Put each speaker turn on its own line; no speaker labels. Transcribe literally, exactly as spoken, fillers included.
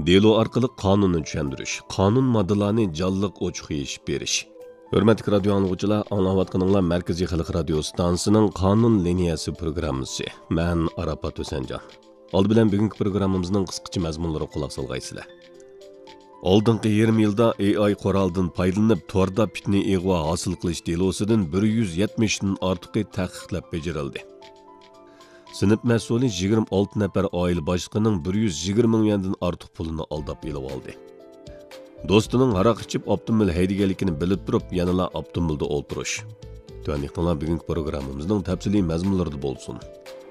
Delo orqali qonunni tushundirish, qonun moddalarini jonliq ochiq yechib berish. Hurmatli radio anglovchilar, anglayotganinglar Markaziy Xalq radio stansiyasining Qonun liniyasi programmasi. Men Arafat Husanjon. Oldi bilan bugungi programmamizning qisqacha mazmunlariga quloq solgaysizlar. Oldingi yarim yilda A I quroldan foydalanib torda fitna ig'vo hosil qilish delosidan bir yuz yetmish dan ortiqi tahqiqlab bajarildi. Sinf mas'uli yigirma olti nafar oila boshlig'ining bir yuz yigirma ming yuandan ortiq pulini aldab elib oldi. Do'stining aroq ichib avtomobil haydaganligini bilib turib, yanala avtomobilda o'tirish. Tuanliqlar bugungi programmamizning tafsiliy mazmunlarida bo'lsin.